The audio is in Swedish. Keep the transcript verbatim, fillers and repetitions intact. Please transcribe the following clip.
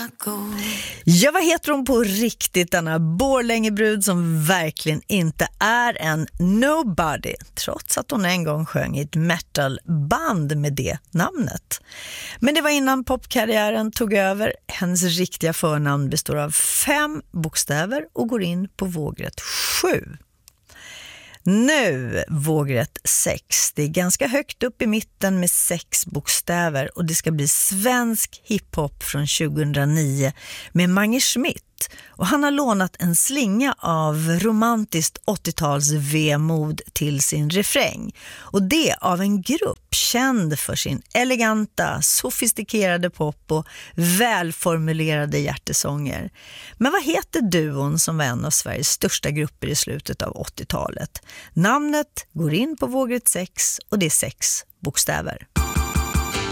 Ja, vad heter hon på riktigt, denna Borlängebrud som verkligen inte är en nobody, trots att hon en gång sjöng i ett metalband med det namnet. Men det var innan popkarriären tog över. Hennes riktiga förnamn består av fem bokstäver och går in på vågrätt sju. Nu vågrätt sex. Det är ganska högt upp i mitten med sex bokstäver och det ska bli svensk hiphop från tjugohundranio med Mange Schmidt. Och han har lånat en slinga av romantiskt åttio-tals vemod till sin refräng. Och det av en grupp känd för sin eleganta, sofistikerade pop och välformulerade hjärtesånger. Men vad heter duon som var en av Sveriges största grupper i slutet av åttio-talet? Namnet går in på vågrätt sex och det är sex bokstäver.